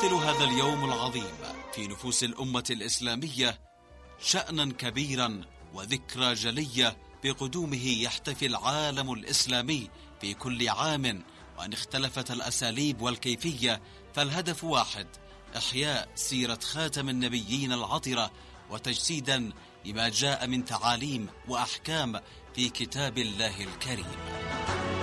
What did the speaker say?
يمثل هذا اليوم العظيم في نفوس الأمة الإسلامية شأنا كبيرا وذكرى جلية بقدومه يحتفي العالم الإسلامي في كل عام، وأن اختلفت الأساليب والكيفية فالهدف واحد: إحياء سيرة خاتم النبيين العطرة وتجسيدا لما جاء من تعاليم وأحكام في كتاب الله الكريم.